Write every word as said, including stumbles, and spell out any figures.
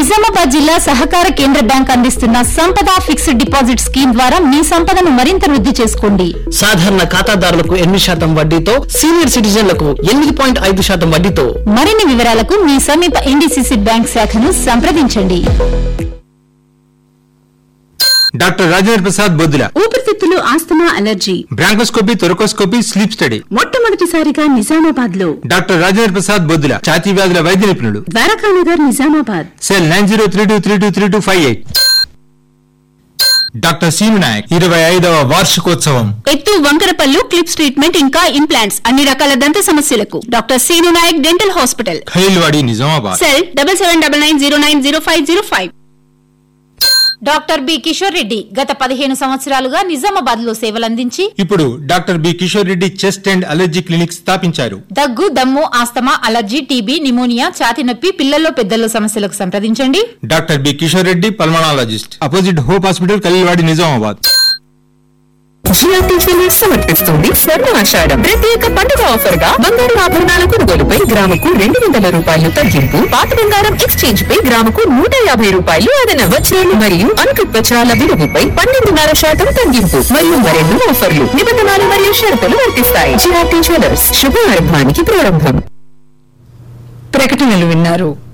నిజామాబాద్ జిల్లా సహకార కేంద్ర బ్యాంక్ అందిస్తున్న సంపద ఫిక్స్డ్ డిపాజిట్ స్కీమ్ ద్వారా మీ సంపదను మరింత వృద్ధి చేసుకోండి. సాధారణ ఖాతాదారులకు ఎనిమిది శాతం వడ్డీతో, సీనియర్ సిటిజన్లకు ఎనిమిది పాయింట్ ఐదు శాతం వడ్డీతో. మరిన్ని వివరాలకు మీ సమీప ఎన్డీసీసీ బ్యాంక్ శాఖను సంప్రదించండి. డాక్టర్ రాజేంద్ర ప్రసాద్ బొద్దుల ఊపిరితిత్తులు, asthma, allergy, bronchoscopy, thoracoscopy, sleep study మొట్టమొదటిసారిగా నిజామాబాద్ లో. డాక్టర్ రాజేంద్ర ప్రసాద్ బొద్దుల ఛాతీ వ్యాధుల వైద్య నిపుణుడు. Dwarakanagar, Nizamabad. Cell nine zero three two three two three two five eight. Doctor scene Naik ఇరవై ఐదవ వార్షికోత్సవం. ఎత్తు, వంకరపల్లు, క్లిప్స్ ట్రీట్మెంట్ ఇంకా ఇంప్లాంట్స్, అన్ని రకాల దంత సమస్యలకు doctor scene Naik dental hospital, Khailwadi, Nizamabad. Cell double seven double nine zero nine zero five zero five. Doctor B Kishore Reddy గత పదిహేను సంవత్సరాలుగా నిజామాబాద్ లో సేవలందించి ఇప్పుడు doctor B Kishore Reddy chest and allergy clinic స్థాపించారు. దగ్గు, దమ్ము, ఆస్తమా, అలర్జీ, టీబీ, నిమోనియా, ఛాతీ నొప్పి, పిల్లల్లో పెద్దల్లో సమస్యలకు సంప్రదించండి. Doctor B Kishore Reddy pulmonologist, opposite hope hospital, Khailwadi, Nizamabad. GRT jewellers సమర్పిస్తుంది స్వర్ణ ఆషాఢం ప్రత్యేక పండుగ ఆఫర్ గా బంగారు ఆభరణాల కొనుగోలుపై గ్రాముకు రెండు వందల రూపాయలు తగ్గింపు, పాత బంగారం ఎక్స్చేంజ్ పై గ్రాముకు నూట యాభై రూపాయలు అదన, వజ్రాలు మరియు అన్కట్ వజ్రాల విలువపై పన్నెండున్నర శాతం తగ్గింపు మరియు మరెన్నో ఆఫర్లు, నిబంధనలు మరియు షరతులు వర్తిస్తాయి. జిఆర్టీ జ్యువెలర్స్, శుభారంభానికి ప్రారంభం. ప్రకటనలు విన్నారు.